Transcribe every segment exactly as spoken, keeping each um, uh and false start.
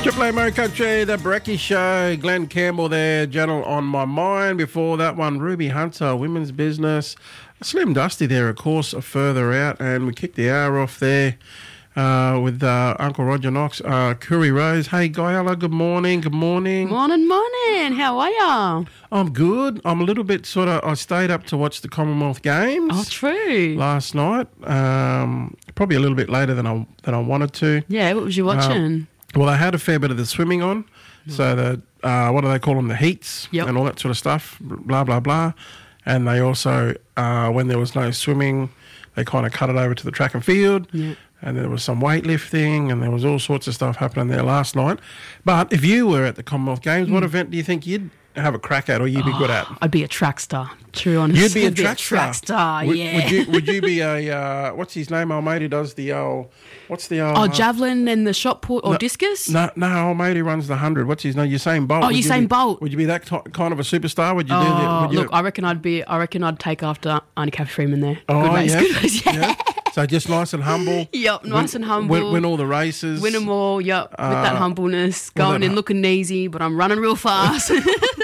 Triple A Mo Country, the Brecky Show. Glenn Campbell there, Gentle on My Mind. Before that one, Ruby Hunter, Women's Business. Slim Dusty there, of course, further out. And we kicked the hour off there uh, with uh, Uncle Roger Knox, uh, Curry Rose. Hey, Guyala, good morning, good morning. Morning, morning. How are ya? I'm good. I'm a little bit sort of, I stayed up to watch the Commonwealth Games. Oh, true. Last night. Um, probably a little bit later than I, than I wanted to. Yeah, what was you watching? Um, Well, they had a fair bit of the swimming on. So, the uh, what do they call them? The heats Yep. and all that sort of stuff, blah, blah, blah. And they also, uh, when there was no swimming, they kind of cut it over to the track and field. Yeah. And there was some weightlifting and there was all sorts of stuff happening there last night. But if you were at the Commonwealth Games, Mm. what event do you think you'd have a crack at or you'd be good at? I'd be a track star. True, honest. You'd be a I'd track star. track star, would, yeah. Would you, would you be a, uh, what's his name, old mate who does the old, what's the old... Oh, uh, javelin and the shot put or no, discus? No, no, old mate who runs the hundred. What's his name? Usain Bolt. Oh, Would you Usain be- Bolt. Would you be that t- kind of a superstar? Would you do Oh, that? Would you, look, I reckon I'd be. I reckon I'd take after Auntie Kathy Freeman there. oh, good race, yeah. good race, yeah. yeah. So just nice and humble. Yep, nice Win- and humble. Win, win all the races. Win them all, yep, with Uh, that humbleness. well, Going that- in looking easy, but I'm running real fast.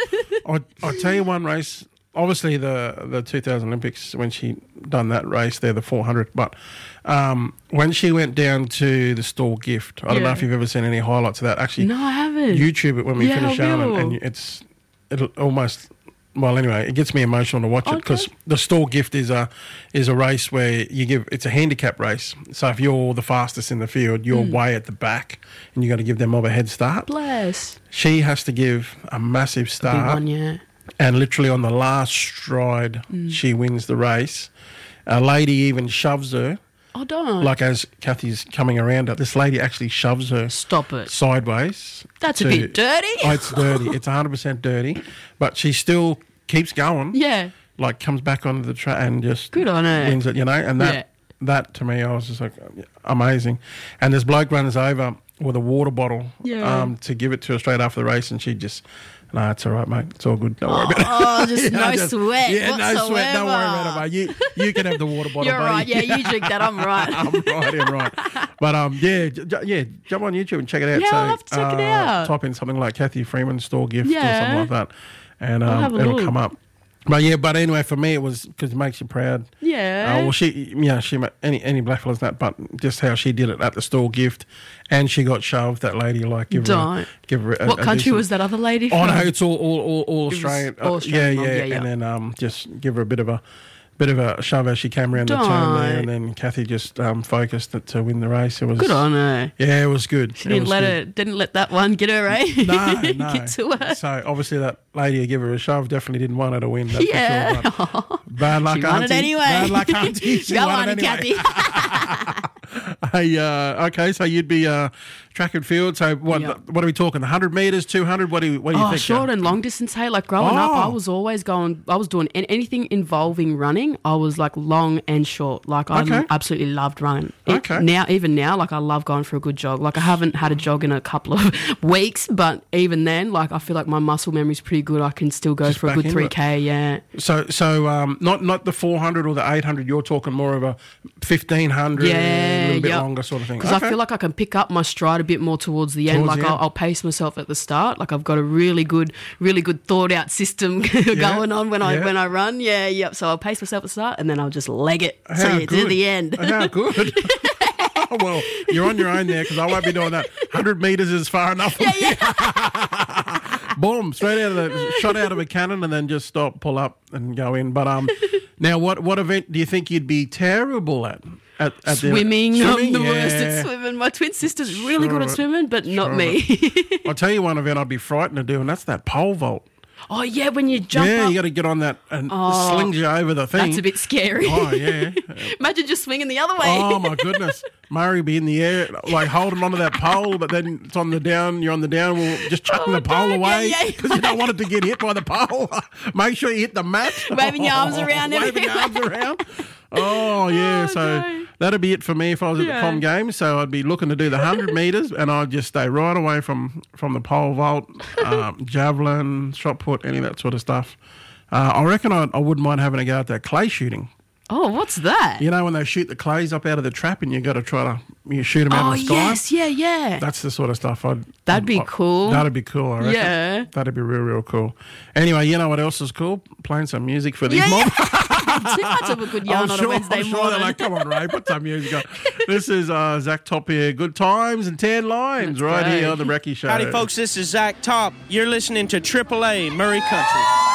I I tell you one race. Obviously the the two thousand Olympics when she done that race there, the four hundred. But um, when she went down to the Stall Gift, I don't know Yeah. if you've ever seen any highlights of that. Actually, No, I haven't. YouTube it when we Yeah, finish I showing it, will. and it's it'll almost. Well, anyway, it gets me emotional to watch it because Okay. the Stall Gift is a is a race where you give it's a handicap race. So if you're the fastest in the field, you're Mm. way at the back, and you got to give them mob a head start. Bless. She has to give a massive Big start, one, yeah. and literally on the last stride, Mm. she wins the race. A lady even shoves her, Oh, don't. like as Kathy's coming around her. This lady actually shoves her Stop it. sideways. That's a to- bit dirty. Oh, it's dirty. It's one hundred percent dirty. But she still keeps going. Yeah. Like comes back onto the track and just Good on her. wins it, you know. And that Yeah. that to me, I was just like, amazing. And this bloke runs over with a water bottle Yeah. um, to give it to her straight after the race, and she just, no, it's all right, mate. It's all good. Don't worry about it. Oh, just no Just- sweat Yeah, no whatsoever. sweat. Don't worry about it, mate. You you can have the water bottle. You're buddy. right. Yeah, you drink that. I'm right. I'm right, I'm right. But um, yeah, j- j- yeah, jump on YouTube and check it out. Yeah, so, I'll have to check it out. Type in something like Kathy Freeman Store Gift or Yeah. something like that, and I'll um, have a it'll look. come up. But yeah, but anyway, for me it was because it makes you proud. Yeah. Uh, well, she, yeah, she ma- any any black fellas that, but just how she did it at the Store Gift, and she got shoved. That lady, like, give her, a, Don't. give her. A, What a country decent- was that other lady Oh from? no, it's all all all, all It was Australian. all Uh, Australian, yeah, yeah, yeah, yeah. and then um, just give her a bit of a bit of a shove as she came around the turn there, Don't. and then Kathy just um, focused it to win the race. It was Good on her. Yeah, it was good. She didn't let it. Didn't let that one get her, eh? No, no. Get to her. So obviously that lady who gave her a shove definitely didn't want her to win. That's Yeah. For sure, but bad luck, She won auntie. it anyway. Bad luck, auntie. She Go won on, it anyway. Kathy. Hey, uh, okay, so you'd be uh, track and field. So what? Yep. What are we talking? one hundred meters, two hundred? What do you? What do you Oh, think? short Joe? and long distance. Hey, like growing up, I Oh. was always going. I was doing an- anything involving running. I was like long and short. Like I Okay. absolutely loved running. It- Okay. Now, even now, like I love going for a good jog. Like I haven't had a jog in a couple of weeks, but even then, like I feel like my muscle memory's pretty good. I can still go Just for a back good into three it. k. Yeah. So, so um, not not the four hundred or the eight hundred. You're talking more of a fifteen hundred, Yeah, a little bit yep. longer sort of thing. Because I feel like I can pick up my stride a bit more towards the end. Towards like the I'll, end. I'll pace myself at the start. Like I've got a really good, really good thought out system going on when I yeah. when I run. Yeah, yep. So I'll pace myself at the start and then I'll just leg it How so you to good. the end. How good. Well, you're on your own there because I won't be doing that. one hundred metres is far enough. For Yeah, me. yeah. Boom, straight out of the shot out of a cannon, and then just stop, pull up, and go in. But um, now what what event do you think you'd be terrible at? At, at the- Swimming, swimming? I'm the worst Yeah. at swimming. My twin sister's really good at Sure. swimming, but not Sure. me. I'll tell you one event I'd be frightened of doing. That's that pole vault. Oh yeah, when you jump yeah, up, you got to get on that and Oh, slings you over the thing. that's a bit scary. Oh yeah. Imagine just swinging the other way. Oh my goodness, Murray be in the air like holding onto that pole, but then it's on the down. You're on the down. Well, just chucking Oh, the pole no, away yeah, yeah. because you don't want it to get hit by the pole. Make sure you hit the mat. Waving your arms around Waving your arms everywhere. around. Oh yeah, Oh, so no. that'd be it for me if I was at Yeah. the Com Games. So I'd be looking to do the one hundred metres, and I'd just stay right away from from the pole vault, um, javelin, shot put, any of that sort of stuff. Uh, I reckon I, I wouldn't mind having a go at that clay shooting. Oh, what's that? You know when they shoot the clays up out of the trap and you got to try to you shoot them out Oh, of the sky? yes, yeah, yeah. That's the sort of stuff I'd... That'd be I'd, cool. That'd be cool, I reckon. Yeah. That'd be real, real cool. Anyway, you know what else is cool? Playing some music for these Yeah, mobs. yeah. Too much of a good yarn I'm on sure, a Wednesday I'm sure morning. they're like, come on, Ray, put some music on. This is uh, Zach Top here. Good times and tan lines That's right great. here on The Brekkie Show. Howdy, folks. This is Zach Top. You're listening to Triple A Murray Country.